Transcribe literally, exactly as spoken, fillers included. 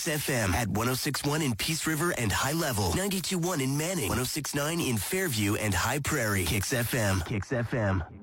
F M at one oh six point one in Peace River and High Level, ninety-two point one in Manning, one oh six point nine in Fairview and High Prairie. Kicks F M. Kicks F M.